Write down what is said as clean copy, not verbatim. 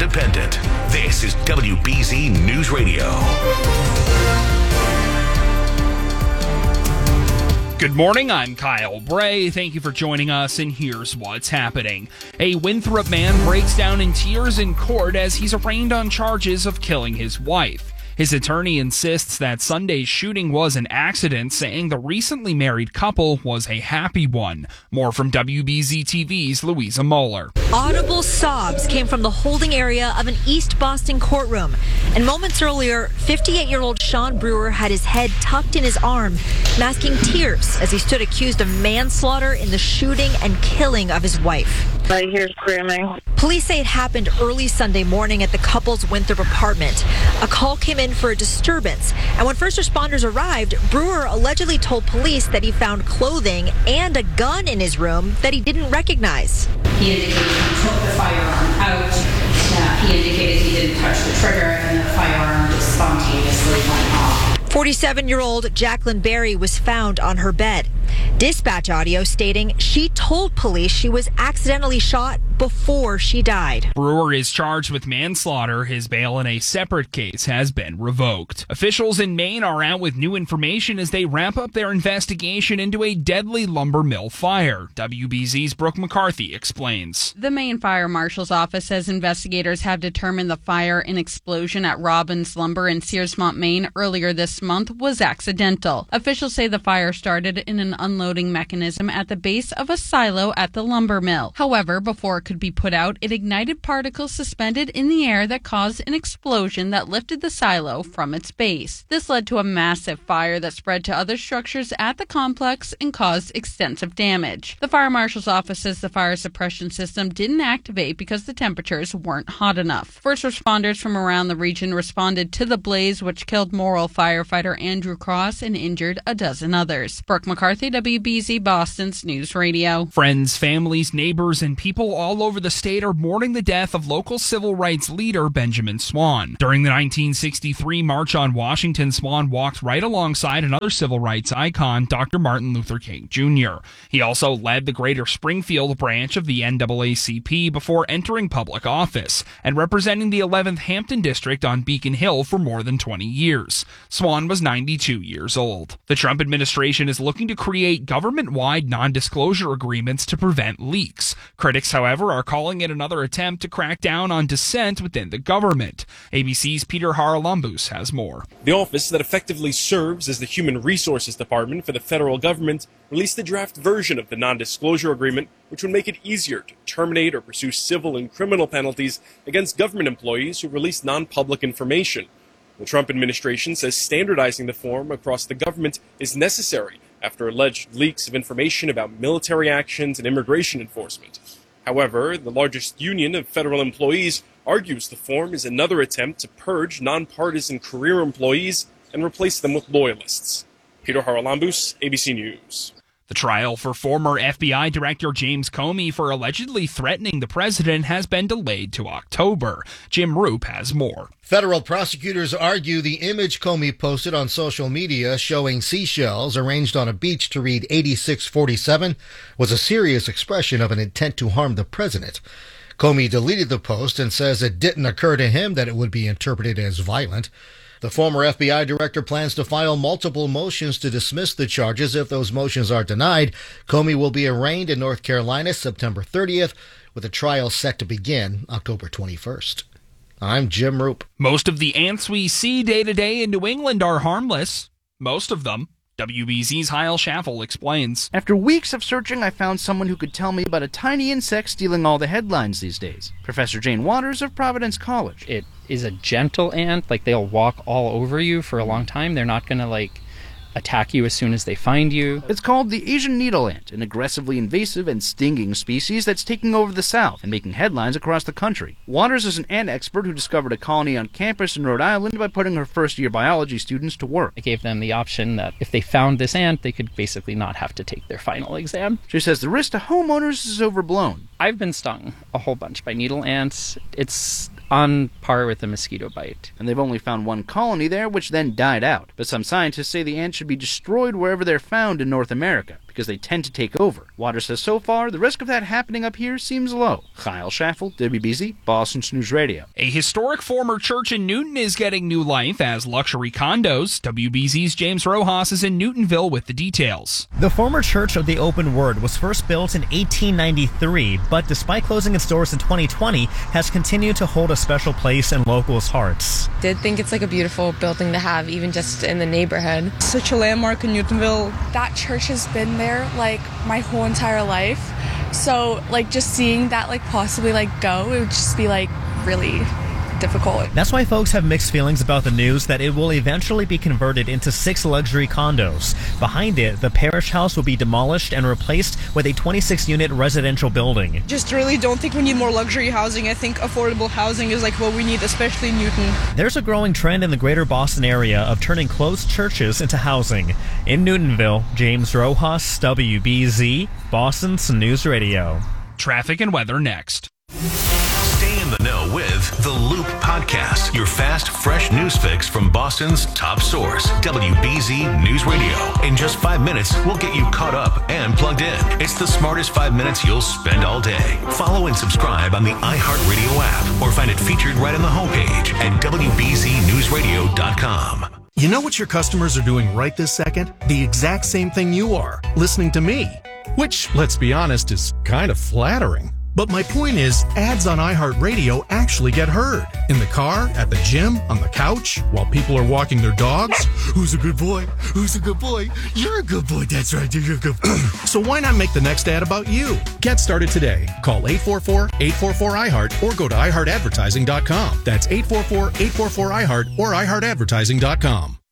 independent. This is WBZ News Radio. Good morning, I'm Kyle Bray. Thank you for joining us, and here's what's happening. A Winthrop man breaks down in tears in court as he's arraigned on charges of killing his wife. His attorney insists that Sunday's shooting was an accident, saying the recently married couple was a happy one. More from WBZ TV's Louisa Moeller. Audible sobs came from the holding area of an East Boston courtroom. And moments earlier, 58-year-old Sean Brewer had his head tucked in his arm, masking tears as he stood accused of manslaughter in the shooting and killing of his wife. I hear screaming. Police say it happened early Sunday morning at the couple's Winthrop apartment. A call came in for a disturbance, and when first responders arrived, Brewer allegedly told police that he found clothing and a gun in his room that he didn't recognize. He indicated he took the firearm out. He indicated he didn't touch the trigger, and the firearm just spontaneously went off. 47-year-old Jacqueline Berry was found on her bed. Dispatch audio stating she told police she was accidentally shot before she died. Brewer is charged with manslaughter. His bail in a separate case has been revoked. Officials in Maine are out with new information as they wrap up their investigation into a deadly lumber mill fire. WBZ's Brooke McCarthy explains. The Maine Fire Marshal's office says investigators have determined the fire and explosion at Robbins Lumber in Searsmont, Maine earlier this month was accidental. Officials say the fire started in an unloading mechanism at the base of a silo at the lumber mill. However, before it could be put out, it ignited particles suspended in the air that caused an explosion that lifted the silo from its base. This led to a massive fire that spread to other structures at the complex and caused extensive damage. The fire marshal's office says the fire suppression system didn't activate because the temperatures weren't hot enough. First responders from around the region responded to the blaze, which killed Morrill firefighter Andrew Cross and injured a dozen others. Brooke McCarthy, WBZ Boston's News Radio. Friends, families, neighbors, and people all over the state are mourning the death of local civil rights leader Benjamin Swan. During the 1963 March on Washington, Swan walked right alongside another civil rights icon, Dr. Martin Luther King Jr. He also led the Greater Springfield branch of the NAACP before entering public office and representing the 11th Hampton District on Beacon Hill for more than 20 years. Swan was 92 years old. The Trump administration is looking to create government-wide non-disclosure agreements to prevent leaks. Critics, however, are calling it another attempt to crack down on dissent within the government. ABC's Peter Haralambous has more. The office that effectively serves as the Human Resources Department for the federal government released a draft version of the non-disclosure agreement, which would make it easier to terminate or pursue civil and criminal penalties against government employees who release non-public information. The Trump administration says standardizing the form across the government is necessary after alleged leaks of information about military actions and immigration enforcement. However, the largest union of federal employees argues the form is another attempt to purge nonpartisan career employees and replace them with loyalists. Peter Haralambous, ABC News. The trial for former FBI Director James Comey for allegedly threatening the president has been delayed to October. Jim Roop has more. Federal prosecutors argue the image Comey posted on social media showing seashells arranged on a beach to read 8647 was a serious expression of an intent to harm the president. Comey deleted the post and says it didn't occur to him that it would be interpreted as violent. The former FBI director plans to file multiple motions to dismiss the charges. If those motions are denied, Comey will be arraigned in North Carolina September 30th, with a trial set to begin October 21st. I'm Jim Roop. Most of the ants we see day to day in New England are harmless. Most of them. WBZ's Heil Schaffel explains. After weeks of searching, I found someone who could tell me about a tiny insect stealing all the headlines these days. Professor Jane Waters of Providence College. It is a gentle ant. They'll walk all over you for a long time. They're not going to, attack you as soon as they find you. It's called the Asian needle ant, an aggressively invasive and stinging species that's taking over the South and making headlines across the country. Waters is an ant expert who discovered a colony on campus in Rhode Island by putting her first-year biology students to work. I gave them the option that if they found this ant, they could basically not have to take their final exam. She says the risk to homeowners is overblown. I've been stung a whole bunch by needle ants. It's on par with a mosquito bite. And they've only found one colony there, which then died out. But some scientists say the ants should be destroyed wherever they're found in North America, because they tend to take over. Waters says so far, the risk of that happening up here seems low. Kyle Schaffel, WBZ, Boston News Radio. A historic former church in Newton is getting new life as luxury condos. WBZ's James Rojas is in Newtonville with the details. The former Church of the Open Word was first built in 1893, but despite closing its doors in 2020, has continued to hold a special place in locals' hearts. Did think it's like a beautiful building to have, even just in the neighborhood. Such a landmark in Newtonville. That church has been there like my whole entire life. So like just seeing that like possibly like go, it would just be like really difficult. That's why folks have mixed feelings about the news that it will eventually be converted into 6 luxury condos. Behind it, the parish house will be demolished and replaced with a 26-unit residential building. Just really don't think we need more luxury housing. I think affordable housing is like what we need, especially in Newton. There's a growing trend in the greater Boston area of turning closed churches into housing. In Newtonville, James Rojas, WBZ, Boston's News Radio. Traffic and weather next. Stay in the know with The Loop Podcast, your fast, fresh news fix from Boston's top source, WBZ News Radio. In just 5 minutes, we'll get you caught up and plugged in. It's the smartest 5 minutes you'll spend all day. Follow and subscribe on the iHeartRadio app or find it featured right on the homepage at WBZNewsRadio.com. You know what your customers are doing right this second? The exact same thing you are, listening to me. Which, let's be honest, is kind of flattering. But my point is, ads on iHeartRadio actually get heard. In the car, at the gym, on the couch, while people are walking their dogs. Who's a good boy? Who's a good boy? You're a good boy. That's right, you're a good boy. So why not make the next ad about you? Get started today. Call 844-844-iHeart or go to iHeartAdvertising.com. That's 844-844-iHeart or iHeartAdvertising.com.